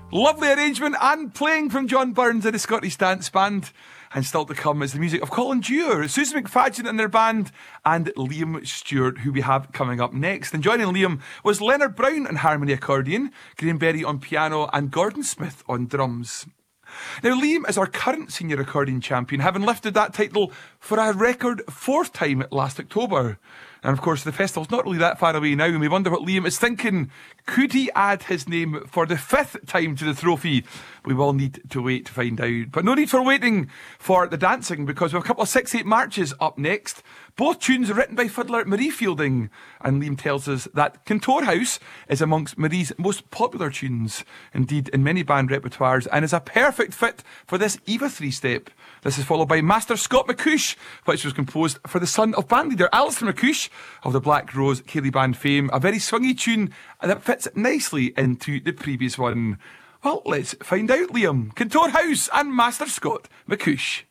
Lovely arrangement and playing from John Burns and the Scottish Dance Band. And still to come is the music of Colin Dewar, Susan McFadden and their band, and Liam Stewart, who we have coming up next. And joining Liam was Leonard Brown on harmony accordion, Graham Berry on piano, and Gordon Smith on drums. Now, Liam is our current senior accordion champion, having lifted that title for a record 4th time last October. And of course, the festival's not really that far away now, and we wonder what Liam is thinking. Could he add his name for the 5th time to the trophy? We will need to wait to find out. But no need for waiting for the dancing, because we have a couple of 6/8 marches up next. Both tunes are written by fiddler Marie Fielding, and Liam tells us that Contour House is amongst Marie's most popular tunes, indeed in many band repertoires, and is a perfect fit for this Eva 3-step. This is followed by Master Scott McCoush, which was composed for the son of bandleader Alistair McCoush of the Black Rose Ceilidh Band fame. A very swingy tune that fits nicely into the previous one. Well, let's find out, Liam. Contour House and Master Scott McCoush.